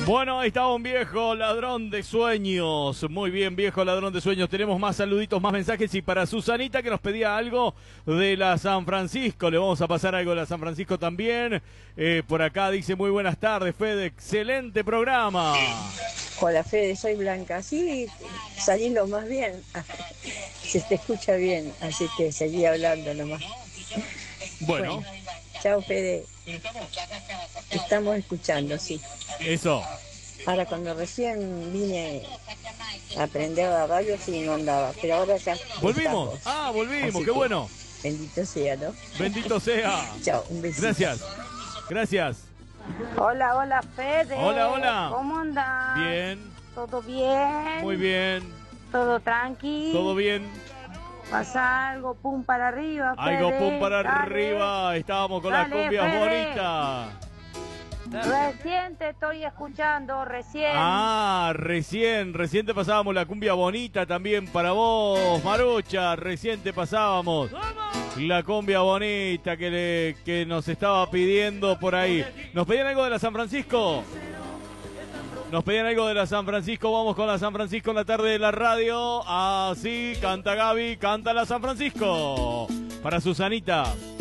Bueno, ahí estaba un viejo ladrón de sueños. Muy bien, viejo ladrón de sueños. Tenemos más saluditos, más mensajes. Y para Susanita, que nos pedía algo de la San Francisco. Le vamos a pasar algo de la San Francisco también. Por acá dice, muy buenas tardes, Fede. Excelente programa. Hola, Fede, soy Blanca. Sí, salí lo más bien. Se te escucha bien, así que seguí hablando nomás. Bueno. Chao, Fede. Estamos escuchando, sí. Eso. Ahora, cuando recién vine a aprender la radio, sí, no andaba, pero ahora ya ¿Volvimos? estamos. Volvimos, Así qué que, bueno. Bendito sea, ¿no? Bendito sea. Chao, un besito. Gracias. Hola, hola, Fede. Hola. ¿Cómo andas? Bien. ¿Todo bien? Muy bien. ¿Todo tranqui? Todo bien. ¿Pasa algo pum para arriba, Fede? Algo pum para Dale. arriba. Estábamos con Dale, las cumbias Fede. bonitas. Recién te estoy escuchando, recién. Recién te pasábamos la cumbia bonita también para vos, Marucha. Recién te pasábamos la cumbia bonita que nos estaba pidiendo por ahí. ¿Nos pedían algo de la San Francisco? Vamos con la San Francisco en la tarde de la radio. Así canta Gaby, canta la San Francisco. Para Susanita.